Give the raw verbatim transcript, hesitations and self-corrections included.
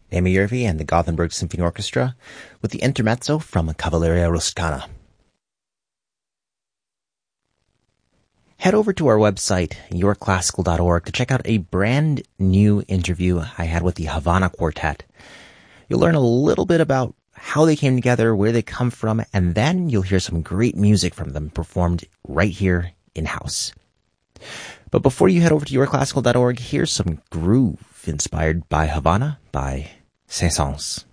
Amy Yervi and the Gothenburg Symphony Orchestra with the intermezzo from Cavalleria Rusticana. Head over to our website, your classical dot org, to check out a brand new interview I had with the Havana Quartet. You'll learn a little bit about how they came together, where they come from, and then you'll hear some great music from them performed right here in-house. But before you head over to your classical dot org, here's some groove inspired by Havana by Saint-Saëns.